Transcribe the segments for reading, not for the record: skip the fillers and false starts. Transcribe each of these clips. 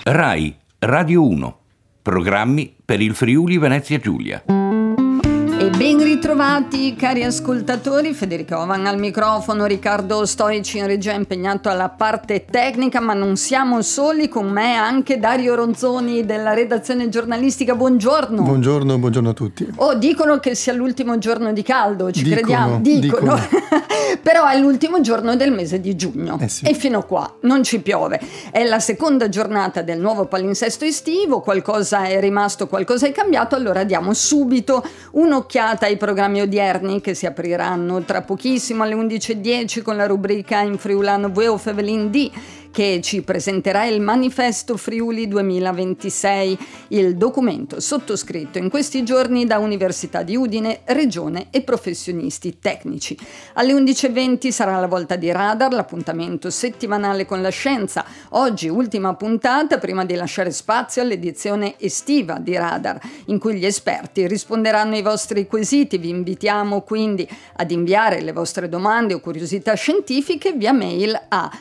Rai Radio 1. Programmi per il Friuli Venezia Giulia. E ben ritrovati cari ascoltatori, Federica Ovan al microfono, Riccardo Stoici in regia impegnato alla parte tecnica, ma non siamo soli, con me anche Dario Ronzoni della redazione giornalistica. Buongiorno. Buongiorno a tutti. Dicono che sia l'ultimo giorno di caldo, crediamo? Dicono. Però è l'ultimo giorno del mese di giugno sì. E fino a qua non ci piove. È la seconda giornata del nuovo palinsesto estivo, qualcosa è rimasto, qualcosa è cambiato, allora diamo subito un'occhiata ai programmi odierni che si apriranno tra pochissimo alle 11:10 con la rubrica in friulano Vueo Fevelin D, che ci presenterà il Manifesto Friuli 2026, il documento sottoscritto in questi giorni da Università di Udine, Regione e professionisti tecnici. Alle 11:20 sarà la volta di Radar, l'appuntamento settimanale con la scienza. Oggi ultima puntata prima di lasciare spazio all'edizione estiva di Radar, in cui gli esperti risponderanno ai vostri quesiti. Vi invitiamo quindi ad inviare le vostre domande o curiosità scientifiche via mail a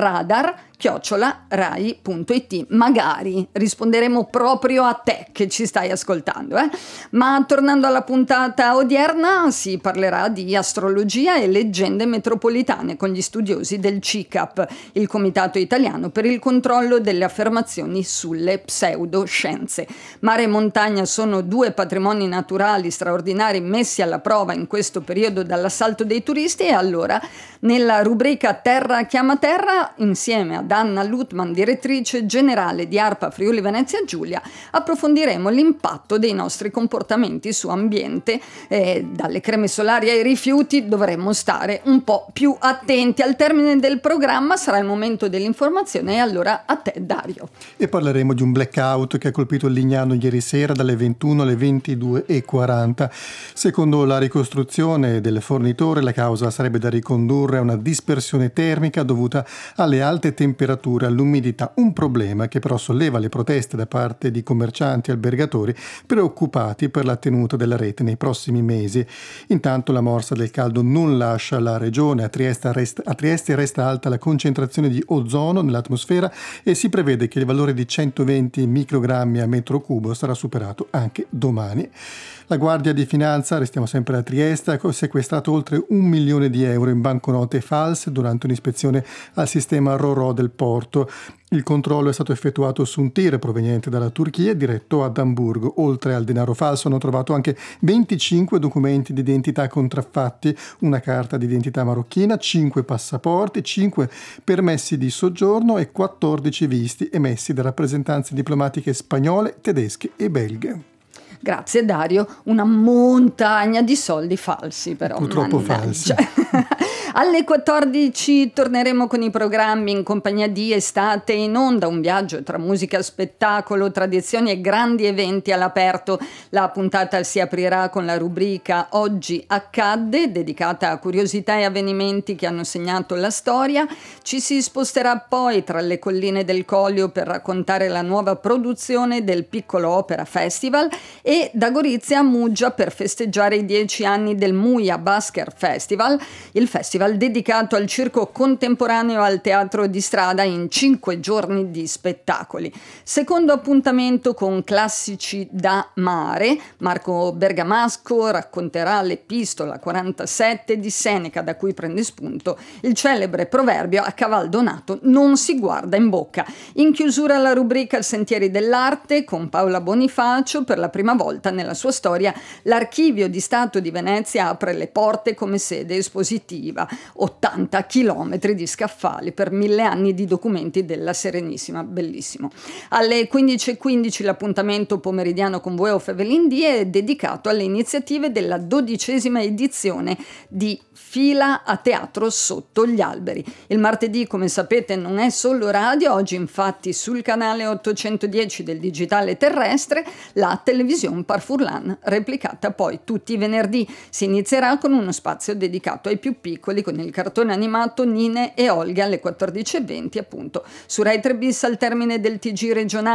radar@rai.it. Magari risponderemo proprio a te che ci stai ascoltando, Ma tornando alla puntata odierna, si parlerà di astrologia e leggende metropolitane con gli studiosi del CICAP, il Comitato Italiano per il controllo delle affermazioni sulle pseudoscienze. Mare e montagna sono due patrimoni naturali straordinari messi alla prova in questo periodo dall'assalto dei turisti, e allora nella rubrica Terra chiama Terra, insieme ad Anna Lutman, direttrice generale di ARPA Friuli Venezia Giulia, approfondiremo l'impatto dei nostri comportamenti su ambiente. Dalle creme solari ai rifiuti dovremmo stare un po' più attenti. Al termine del programma sarà il momento dell'informazione, e allora a te Dario. E parleremo di un blackout che ha colpito il Lignano ieri sera dalle 21 alle 22:40. Secondo la ricostruzione del fornitore, la causa sarebbe da ricondurre a una dispersione termica dovuta alle alte temperature, all'umidità, un problema che però solleva le proteste da parte di commercianti e albergatori preoccupati per la tenuta della rete nei prossimi mesi. Intanto la morsa del caldo non lascia la regione. A Trieste resta alta la concentrazione di ozono nell'atmosfera e si prevede che il valore di 120 microgrammi a metro cubo sarà superato anche domani. La Guardia di Finanza, restiamo sempre a Trieste, ha sequestrato oltre 1 milione di euro in banconote false durante un'ispezione al sistema RoRo del porto. Il controllo è stato effettuato su un tir proveniente dalla Turchia diretto ad Amburgo. Oltre al denaro falso hanno trovato anche 25 documenti di identità contraffatti, una carta di identità marocchina, 5 passaporti, 5 permessi di soggiorno e 14 visti emessi da rappresentanze diplomatiche spagnole, tedesche e belghe. Grazie Dario, una montagna di soldi falsi però. Purtroppo falsi. Alle 14 torneremo con i programmi in compagnia di Estate in Onda, un viaggio tra musica, spettacolo, tradizioni e grandi eventi all'aperto. La puntata si aprirà con la rubrica Oggi accadde, dedicata a curiosità e avvenimenti che hanno segnato la storia. Ci si sposterà poi tra le colline del Collio per raccontare la nuova produzione del Piccolo Opera Festival, e da Gorizia a Muggia per festeggiare i 10 anni del Muia Basker Festival, il festival dedicato al circo contemporaneo e al teatro di strada in 5 giorni di spettacoli. Secondo appuntamento con classici da mare. Marco Bergamasco racconterà l'Epistola 47 di Seneca, da cui prende spunto il celebre proverbio "a caval donato non si guarda in bocca". In chiusura la rubrica Sentieri dell'arte con Paola Bonifacio. Per la prima volta nella sua storia l'Archivio di Stato di Venezia apre le porte come sede espositiva. 80 chilometri di scaffali per 1000 anni di documenti della Serenissima, bellissimo. Alle 15:15 l'appuntamento pomeridiano con Vueo Fevelin D è dedicato alle iniziative della 12ª edizione di Fila a Teatro Sotto gli Alberi. Il martedì, come sapete, non è solo radio. Oggi infatti sul canale 810 del digitale terrestre la televisione Par Furlan, replicata poi tutti i venerdì. Si inizierà con uno spazio dedicato ai più piccoli con il cartone animato Nine e Olga alle 14:20, appunto su Rai 3 bis al termine del TG regionale.